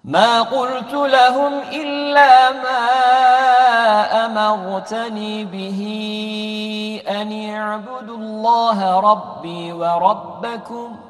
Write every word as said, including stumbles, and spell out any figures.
ما قلت لهم إلا ما أمرتني به أن اعبدوا الله ربي وربكم